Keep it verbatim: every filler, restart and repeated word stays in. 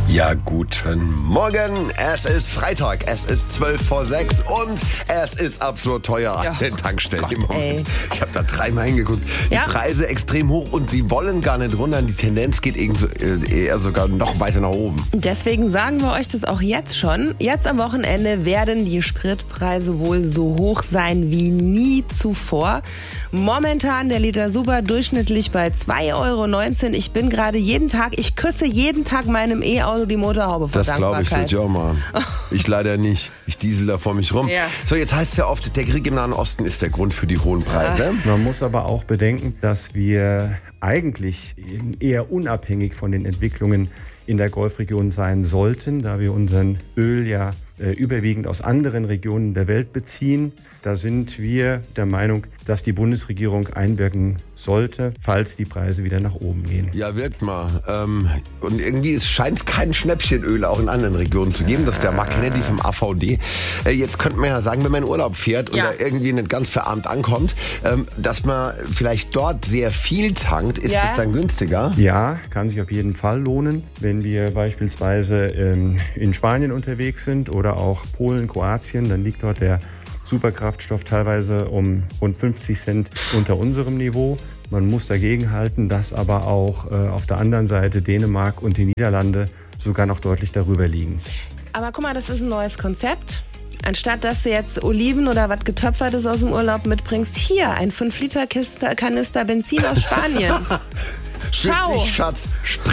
Ja, guten Morgen. Es ist Freitag, es ist zwölf vor sechs und es ist absurd teuer Ja. an den Tankstellen Gott, im Moment. ey. Ich habe da dreimal hingeguckt. Ja. Die Preise extrem hoch und sie wollen gar nicht runter. Die Tendenz geht eher sogar noch weiter nach oben. Deswegen sagen wir euch das auch jetzt schon. Jetzt am Wochenende werden die Spritpreise wohl so hoch sein wie nie zuvor. Momentan der Liter Super durchschnittlich bei zwei Euro neunzehn. Ich bin gerade jeden Tag, ich küsse jeden Tag meinem E-Auto die Motorhaube vor Das glaube ich, sollte Dankbarkeit. ich auch machen. Ich leider nicht. Ich diesel da vor mich rum. Ja. So, jetzt heißt es ja oft, der Krieg im Nahen Osten ist der Grund für die hohen Preise. Man muss aber auch bedenken, dass wir eigentlich eher unabhängig von den Entwicklungen in der Golfregion sein sollten, da wir unseren Öl ja äh, überwiegend aus anderen Regionen der Welt beziehen. Da sind wir der Meinung, dass die Bundesregierung einwirken sollte, falls die Preise wieder nach oben gehen. Ja, wirkt mal. Ähm, und irgendwie, es scheint kein Schnäppchenöl auch in anderen Regionen zu geben. Das ist der Mark Kennedy vom A V D. Äh, jetzt könnte man ja sagen, wenn man in Urlaub fährt und Ja. da irgendwie nicht ganz verarmt ankommt, ähm, dass man vielleicht dort sehr viel tankt. Ist Ja. das dann günstiger? Ja, kann sich auf jeden Fall lohnen, wenn wir beispielsweise ähm, in Spanien unterwegs sind oder auch Polen, Kroatien, dann liegt dort der Superkraftstoff teilweise um rund fünfzig Cent unter unserem Niveau. Man muss dagegenhalten, dass aber auch äh, auf der anderen Seite Dänemark und die Niederlande sogar noch deutlich darüber liegen. Aber guck mal, das ist ein neues Konzept. Anstatt dass du jetzt Oliven oder was Getöpfertes aus dem Urlaub mitbringst, hier ein fünf Liter Kanister Benzin aus Spanien. Stimmt Ciao. nicht, Schatz.